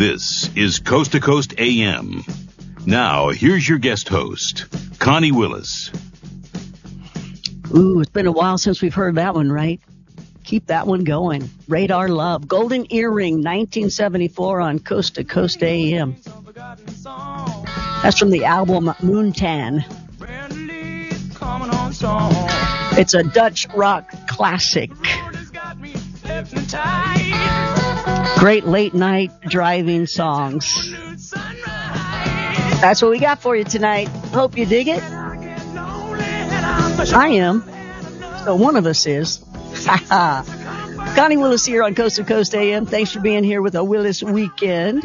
This is Coast to Coast AM. Now, here's your guest host, Connie Willis. Ooh, it's been a while since we've heard that one, right? Keep that one going. Radar Love. Golden Earring, 1974 on Coast to Coast AM. That's from the album Moontan. It's a Dutch rock classic. Great late night driving songs. That's what we got for you tonight. Hope you dig it. I am. So one of us is. Connie Willis here on Coast to Coast AM. Thanks for being here with a Willis Weekend.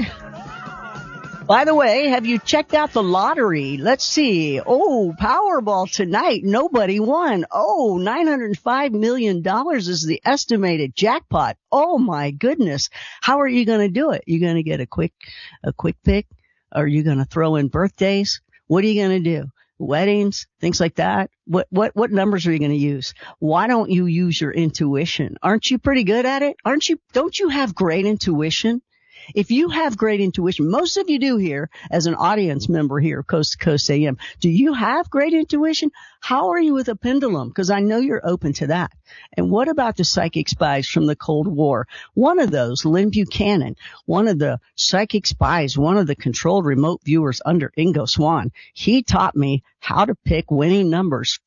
By the way, have you checked out the lottery? Let's see. Oh, Powerball tonight. Nobody won. Oh, $905 million is the estimated jackpot. Oh my goodness. How are you going to do it? You going to get a quick pick? Are you going to throw in birthdays? What are you going to do? Weddings, things like that. What numbers are you going to use? Why don't you use your intuition? Aren't you pretty good at it? Don't you have great intuition? If you have great intuition, most of you do here as an audience member here, Coast to Coast AM. Do you have great intuition? How are you with a pendulum? Because I know you're open to that. And what about the psychic spies from the Cold War? One of those, Lynn Buchanan, one of the psychic spies, one of the controlled remote viewers under Ingo Swann, he taught me how to pick winning numbers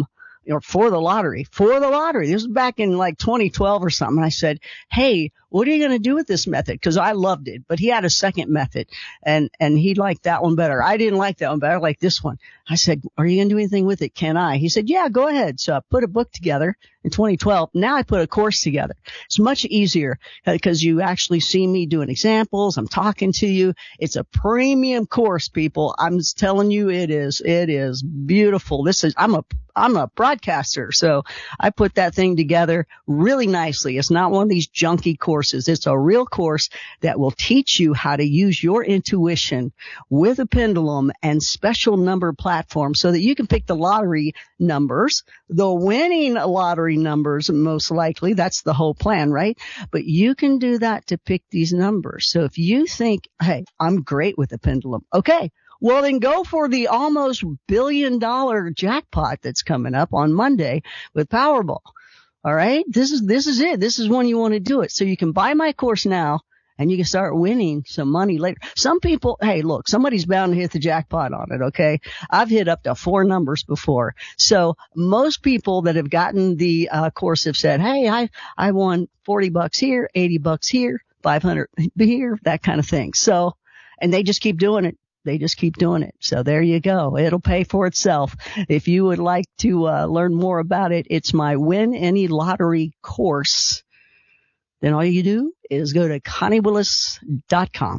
for the lottery. This was back in like 2012 or something. I said, hey, what are you going to do with this method? Because I loved it, but he had a second method and he liked that one better. I didn't like that one, but I liked this one. I said, are you going to do anything with it? Can I? He said, yeah, go ahead. So I put a book together in 2012. Now I put a course together. It's much easier because you actually see me doing examples. I'm talking to you. It's a premium course, people. I'm just telling you it is beautiful. I'm a broadcaster. So I put that thing together really nicely. It's not one of these junky courses. It's a real course that will teach you how to use your intuition with a pendulum and special number platforms so that you can pick the lottery numbers, the winning lottery numbers, most likely. That's the whole plan, right? But you can do that to pick these numbers. So if you think, hey, I'm great with a pendulum. Okay. Well, then go for the almost $1 billion jackpot that's coming up on Monday with Powerball. All right. This is it. This is when you want to do it. So you can buy my course now and you can start winning some money later. Some people, hey, look, somebody's bound to hit the jackpot on it. Okay. I've hit up to 4 numbers before. So most people that have gotten the course have said, hey, I won $40 here, $80 here, $500 here, that kind of thing. So, and they just keep doing it. So there you go. It'll pay for itself. If you would like to learn more about it, it's my Win Any Lottery course. Then all you do is go to ConnieWillis.com.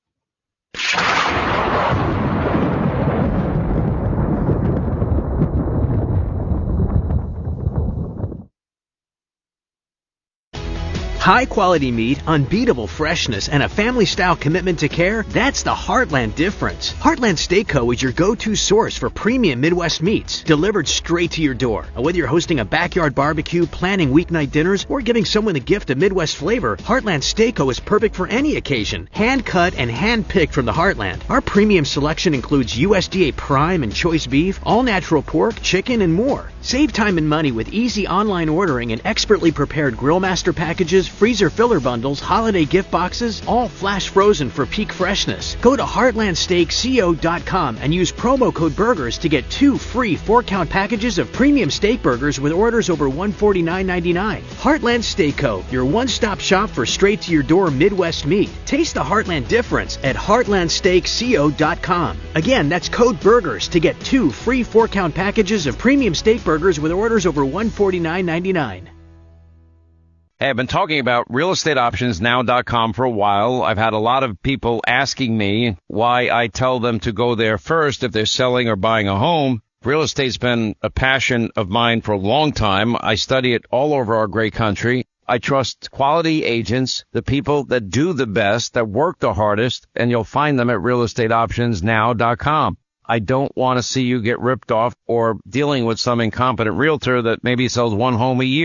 High-quality meat, unbeatable freshness, and a family-style commitment to care, that's the Heartland difference. Heartland Steak Co. is your go-to source for premium Midwest meats, delivered straight to your door. Whether you're hosting a backyard barbecue, planning weeknight dinners, or giving someone the gift of Midwest flavor, Heartland Steak Co. is perfect for any occasion. Hand-cut and hand-picked from the Heartland. Our premium selection includes USDA Prime and Choice Beef, all-natural pork, chicken, and more. Save time and money with easy online ordering and expertly prepared Grillmaster packages, freezer filler bundles, holiday gift boxes, all flash frozen for peak freshness. Go to heartlandsteakco.com and use promo code BURGERS to get 2 free 4-count packages of premium steak burgers with orders over $149.99. Heartland Steak Co., your one-stop shop for straight-to-your-door Midwest meat. Taste the Heartland difference at heartlandsteakco.com. Again, that's code BURGERS to get 2 free 4-count packages of premium steak burgers with orders over $149.99. Hey, I've been talking about realestateoptionsnow.com for a while. I've had a lot of people asking me why I tell them to go there first if they're selling or buying a home. Real estate's been a passion of mine for a long time. I study it all over our great country. I trust quality agents, the people that do the best, that work the hardest, and you'll find them at realestateoptionsnow.com. I don't want to see you get ripped off or dealing with some incompetent realtor that maybe sells one home a year.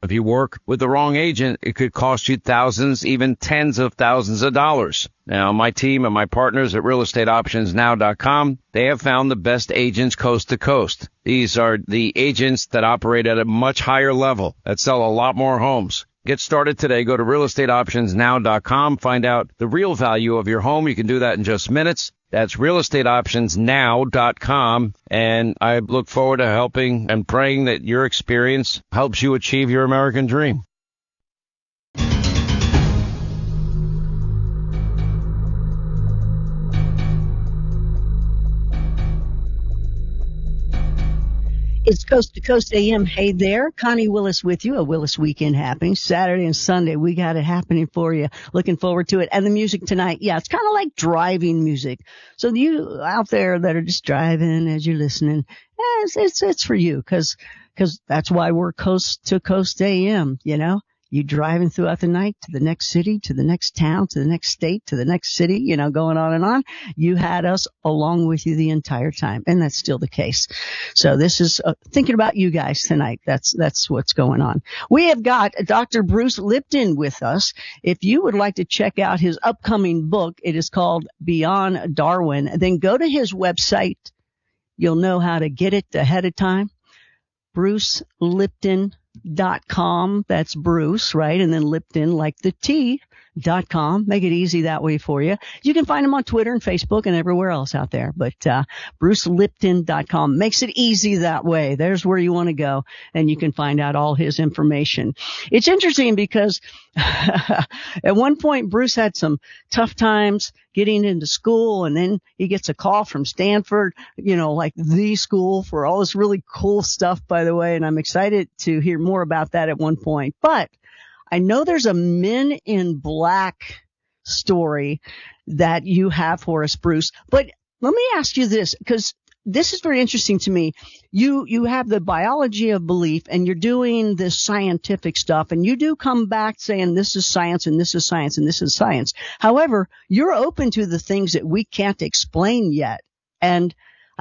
If you work with the wrong agent, it could cost you thousands, even tens of thousands of dollars. Now, my team and my partners at realestateoptionsnow.com, they have found the best agents coast to coast. These are the agents that operate at a much higher level, that sell a lot more homes. Get started today. Go to realestateoptionsnow.com. Find out the real value of your home. You can do that in just minutes. That's realestateoptionsnow.com. And I look forward to helping and praying that your experience helps you achieve your American dream. It's Coast to Coast AM. Hey there. Connie Willis with you. A Willis Weekend happening. Saturday and Sunday. We got it happening for you. Looking forward to it. And the music tonight. Yeah, it's kind of like driving music. So you out there that are just driving as you're listening, it's for you. Cause that's why we're Coast to Coast AM, you know. You driving throughout the night to the next city, to the next town, to the next state, to the next city, you know, going on and on. You had us along with you the entire time. And that's still the case. So this is thinking about you guys tonight. That's what's going on. We have got Dr. Bruce Lipton with us. If you would like to check out his upcoming book, it is called Beyond Darwin. Then go to his website. You'll know how to get it ahead of time. BruceLipton.com. That's Bruce, right? And then Lipton, like the tea.com. Make it easy that way for you. You can find him on Twitter and Facebook and everywhere else out there. But BruceLipton.com makes it easy that way. There's where you want to go, and you can find out all his information. It's interesting because at one point Bruce had some tough times getting into school, and then he gets a call from Stanford, you know, like the school for all this really cool stuff, by the way, and I'm excited to hear more about that at one point. But I know there's a Men in Black story that you have for us, Bruce. But let me ask you this, because this is very interesting to me. You have the biology of belief, and you're doing this scientific stuff, and you do come back saying this is science and this is science and this is science. However, you're open to the things that we can't explain yet. And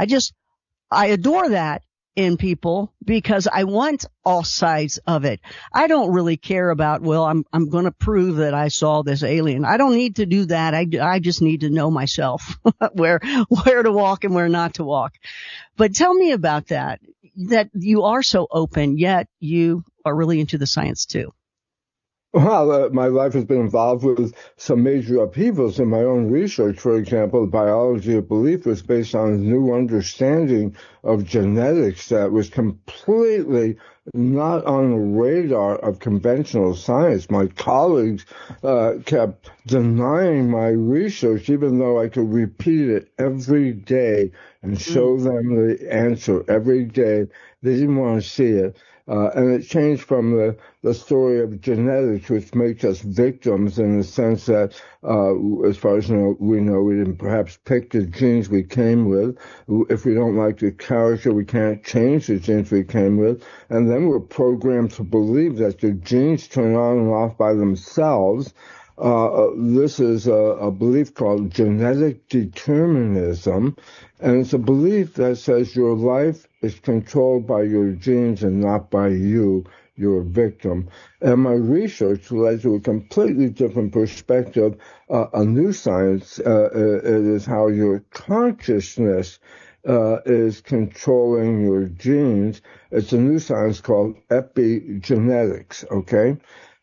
I adore that in people, because I want all sides of it. I don't really care about, well, I'm going to prove that I saw this alien. I don't need to do that. I just need to know myself where to walk and where not to walk. But tell me about that you are so open, yet you are really into the science too. Well, my life has been involved with some major upheavals in my own research. For example, the biology of belief was based on a new understanding of genetics that was completely not on the radar of conventional science. My colleagues kept denying my research, even though I could repeat it every day and show them the answer every day. They didn't want to see it. And it changed from the story of genetics, which makes us victims in the sense that, as far as we know, we didn't perhaps pick the genes we came with. If we don't like the character, we can't change the genes we came with. And then we're programmed to believe that the genes turn on and off by themselves. This is a belief called genetic determinism, and it's a belief that says your life is controlled by your genes and not by you. You're a victim. And my research led to a completely different perspective, a new science. It is how your consciousness is controlling your genes. It's a new science called epigenetics, okay?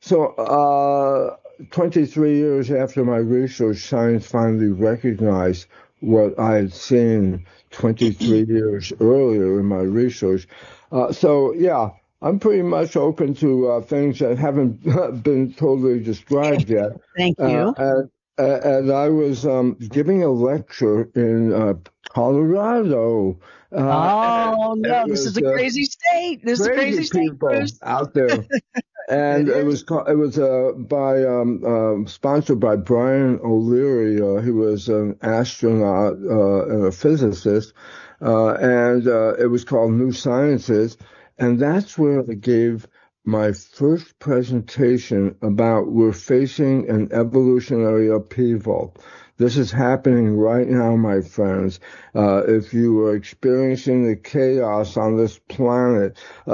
So 23 years after my research, science finally recognized what I had seen 23 years earlier in my research. So, yeah, I'm pretty much open to things that haven't been totally described yet. Thank you. And I was giving a lecture in Colorado. This is a crazy state. This is a crazy state, Bruce. Out there. And it was sponsored by Brian O'Leary. He was an astronaut and a physicist, and it was called New Sciences. And that's where I gave my first presentation about we're facing an evolutionary upheaval. This is happening right now, my friends. If you are experiencing the chaos on this planet,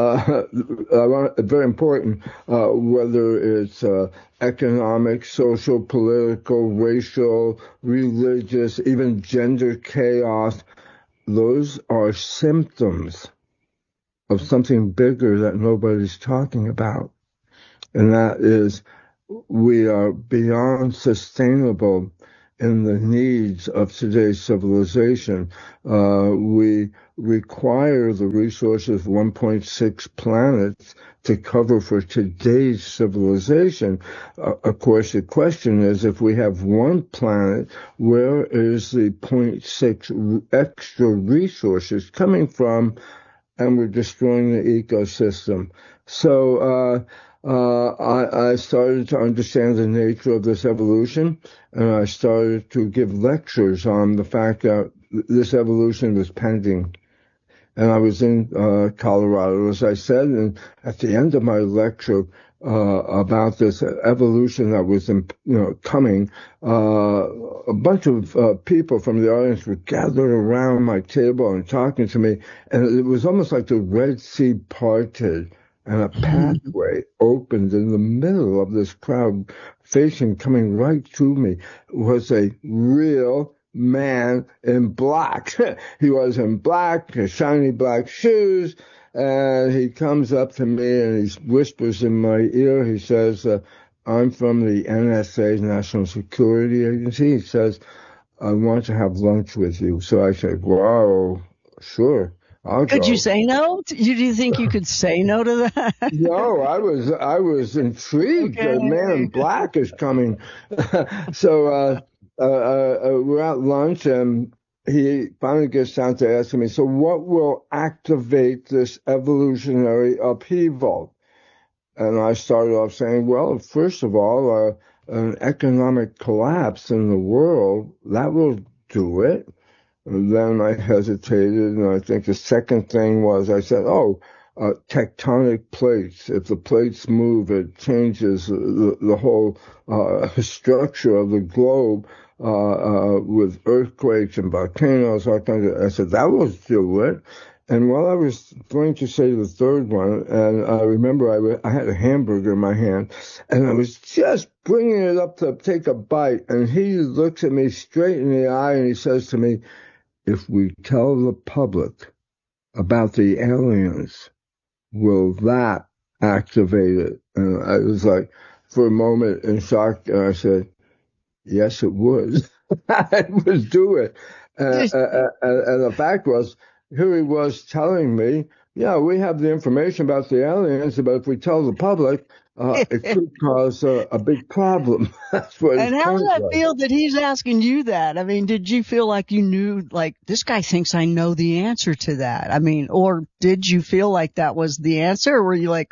very important, whether it's economic, social, political, racial, religious, even gender chaos, those are symptoms of something bigger that nobody's talking about. And that is, we are beyond sustainable in the needs of today's civilization. We require the resources of 1.6 planets to cover for today's civilization. Of course, the question is, if we have one planet, where is the 0.6 extra resources coming from? And we're destroying the ecosystem. So I started to understand the nature of this evolution, and I started to give lectures on the fact that this evolution was pending. And I was in Colorado, as I said, and at the end of my lecture about this evolution that was coming, a bunch of people from the audience were gathered around my table and talking to me, and it was almost like the Red Sea parted and a pathway opened in the middle of this crowd coming right to me was a real man in black. He was in black, his shiny black shoes, and he comes up to me and he whispers in my ear. He says, I'm from the NSA, National Security Agency. He says, I want to have lunch with you. So I said, wow, sure. Could you say no? Do you think you could say no to that? No, I was intrigued. Okay. The man in black is coming. So we're at lunch, and he finally gets down to asking me, so what will activate this evolutionary upheaval? And I started off saying, well, first of all, an economic collapse in the world, that will do it. And then I hesitated, and I think the second thing was I said, tectonic plates. If the plates move, it changes the whole structure of the globe with earthquakes and volcanoes. I said, that will do it. And while I was going to say the third one, and I remember I had a hamburger in my hand, and I was just bringing it up to take a bite, and he looks at me straight in the eye, and he says to me, if we tell the public about the aliens, will that activate it? And I was like, for a moment in shock, and I said, yes, it would. It would do it. And the fact was, here he was telling me, yeah, we have the information about the aliens, but if we tell the public, it could cause a big problem. That's what. And how did that feel that he's asking you that? I mean, did you feel like you knew, like, this guy thinks I know the answer to that? I mean, or did you feel like that was the answer? Or were you like,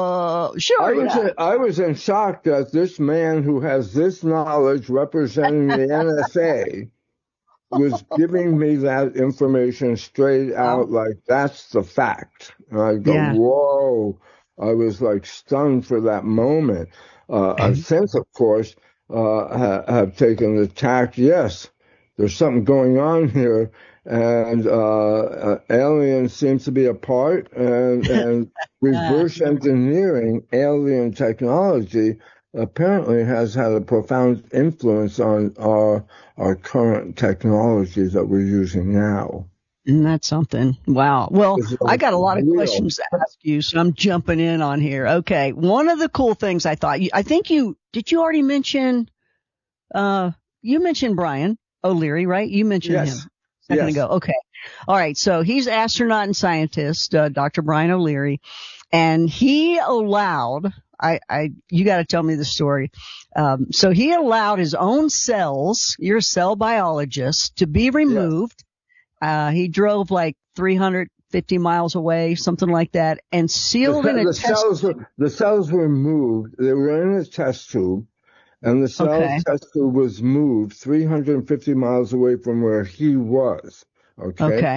sure? I was in shock that this man who has this knowledge representing the NSA was giving me that information straight out, like that's the fact. And I go, whoa. I was like stunned for that moment. I've since, of course, have taken the tack, yes, there's something going on here, and aliens seems to be a part, and reverse engineering alien technology apparently has had a profound influence on our current technologies that we're using now. Isn't that something? Wow. Well, I got a lot of questions to ask you, so I'm jumping in on here. Okay. One of the cool things I thought, did you already mention, you mentioned Brian O'Leary, right? You mentioned him a second ago. Okay. All right. So he's astronaut and scientist, Dr. Brian O'Leary, and he allowed, you got to tell me the story. So he allowed his own cells, you're a cell biologist, to be removed. Yeah. He drove like 350 miles away, something like that, and sealed in a test tube. The cells were moved. They were in a test tube, and the test tube was moved 350 miles away from where he was. Okay.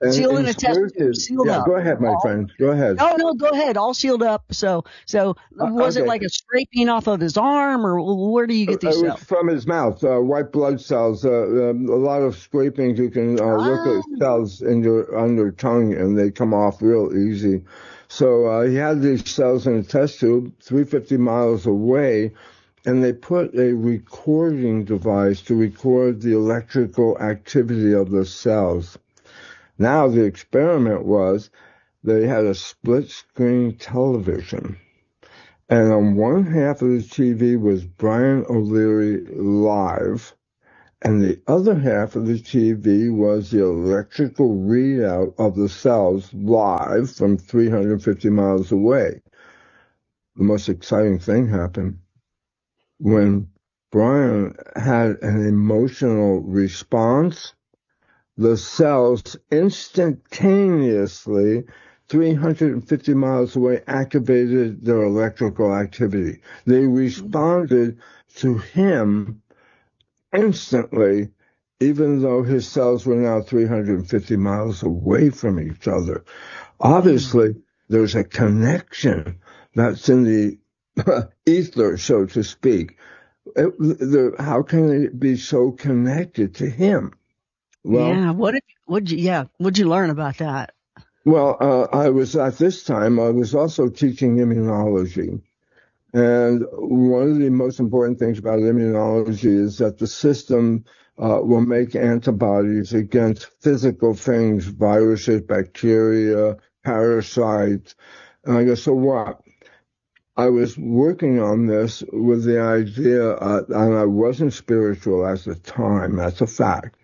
Sealed in a test tube, sealed up. Go ahead, my friend. Go ahead. No, go ahead. All sealed up. So was it like a scraping off of his arm, or where do you get these cells? It was from his mouth, white blood cells. A lot of scrapings, you can look at cells on your tongue, and they come off real easy. So he had these cells in a test tube 350 miles away, and they put a recording device to record the electrical activity of the cells. Now the experiment was they had a split-screen television, and on one half of the TV was Brian O'Leary live, and the other half of the TV was the electrical readout of the cells live from 350 miles away. The most exciting thing happened. When Brian had an emotional response, the cells instantaneously, 350 miles away, activated their electrical activity. They responded to him instantly, even though his cells were now 350 miles away from each other. Obviously, there's a connection that's in the ether, so to speak. How can they be so connected to him? Well, yeah. What'd you learn about that? Well, I was also teaching immunology. And one of the most important things about immunology is that the system will make antibodies against physical things, viruses, bacteria, parasites. And I go, so what? I was working on this with the idea, and I wasn't spiritual at the time, that's a fact.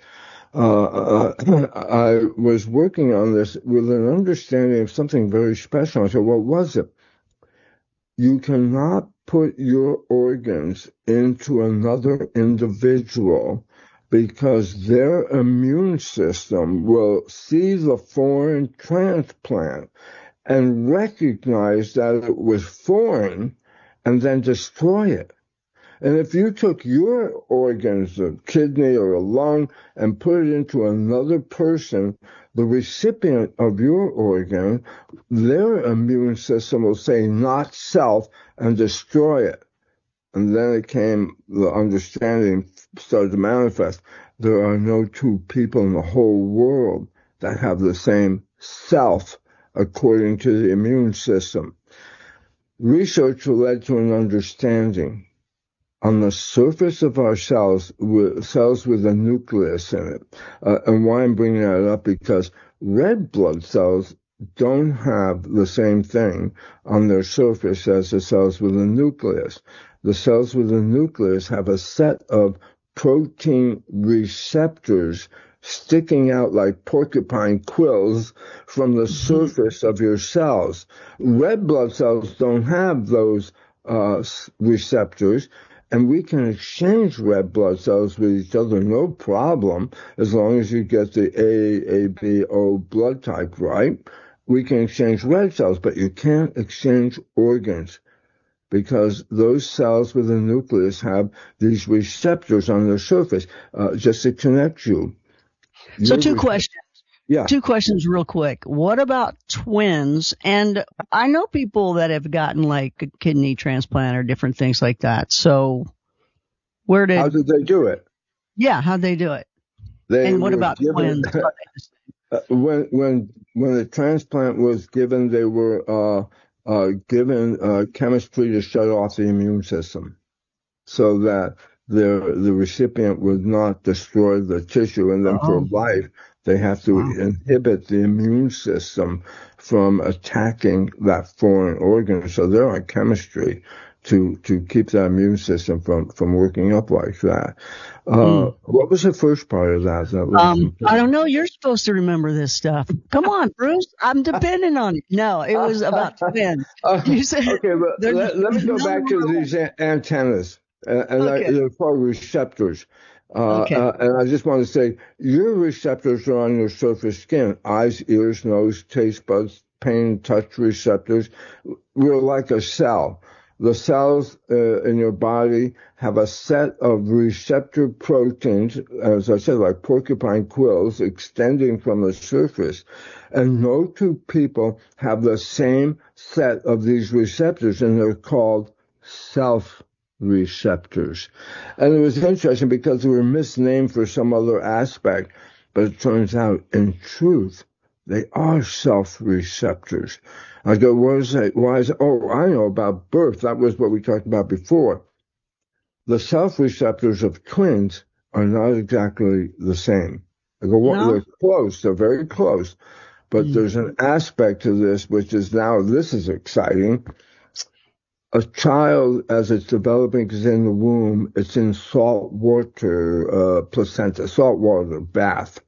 I was working on this with an understanding of something very special. I said, what was it? You cannot put your organs into another individual because their immune system will see the foreign transplant and recognize that it was foreign and then destroy it. And if you took your organs, a kidney or a lung, and put it into another person, the recipient of your organ, their immune system will say not self and destroy it. And then the understanding started to manifest. There are no two people in the whole world that have the same self according to the immune system. Research led to an understanding. On the surface of our cells with a nucleus in it. And why I'm bringing that up, because red blood cells don't have the same thing on their surface as the cells with a nucleus. The cells with a nucleus have a set of protein receptors sticking out like porcupine quills from the surface of your cells. Red blood cells don't have those receptors. And we can exchange red blood cells with each other, no problem, as long as you get the A-B-O blood type right. We can exchange red cells, but you can't exchange organs because those cells with a nucleus have these receptors on their surface just to connect you. So two questions. Yeah. Two questions real quick. What about twins? And I know people that have gotten like a kidney transplant or different things like that. So how did they do it? Yeah, how'd they do it? And what about twins? When the transplant was given, they were given chemistry to shut off the immune system so that the recipient would not destroy the tissue, and then for life they have to inhibit the immune system from attacking that foreign organ. So they're on chemistry to keep that immune system from working up like that. What was the first part of that? I don't know. You're supposed to remember this stuff. Come on, Bruce. I'm depending on you. No, it was about twins. You said, okay, but let me go back to these antennas. They're called receptors. And I just want to say, your receptors are on your surface skin. Eyes, ears, nose, taste buds, pain, touch receptors. We're like a cell. The cells in your body have a set of receptor proteins, as I said, like porcupine quills, extending from the surface. And no two people have the same set of these receptors, and they're called self-receptors. And it was interesting because they were misnamed for some other aspect, but it turns out, in truth, they are self-receptors. I go, why is it? Oh, I know about birth. That was what we talked about before. The self-receptors of twins are not exactly the same. I go, well, no. They're close. They're very close. But there's an aspect to this, which is now, this is exciting. A child, as it's developing, is in the womb, it's in salt water, placenta, salt water bath.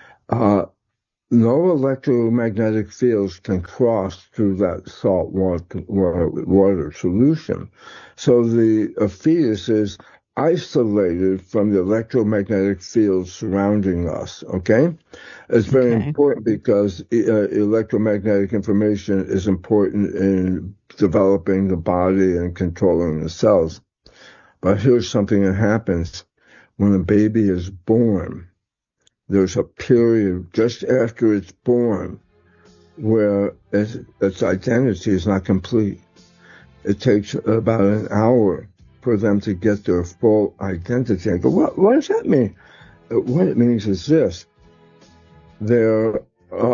No electromagnetic fields can cross through that salt water solution. So the fetus is isolated from the electromagnetic fields surrounding us, okay? It's very important because electromagnetic information is important in developing the body and controlling the cells. But here's something that happens when a baby is born. There's a period just after it's born where its identity is not complete. It takes about an hour for them to get their full identity. I go, what does that mean? What it means is this. Their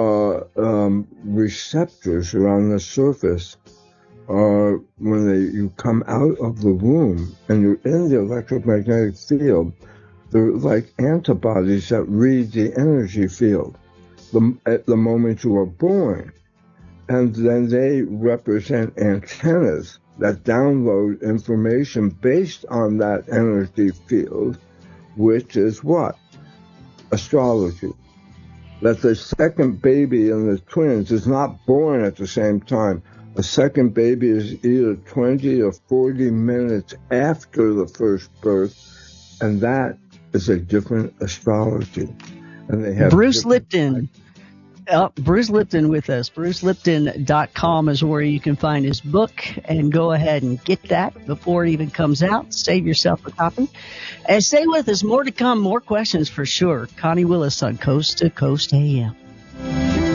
receptors around the surface are, when you come out of the womb and you're in the electromagnetic field, they're like antibodies that read the energy field at the moment you are born. And then they represent antennas that download information based on that energy field, which is what? Astrology. That the second baby in the twins is not born at the same time. A second baby is either 20 or 40 minutes after the first birth, and that is a different astrology. And they have Bruce Lipton. Bruce Lipton with us. BruceLipton.com is where you can find his book, and go ahead and get that before it even comes out. Save yourself a copy. And stay with us. More to come. More questions for sure. Connie Willis on Coast to Coast AM.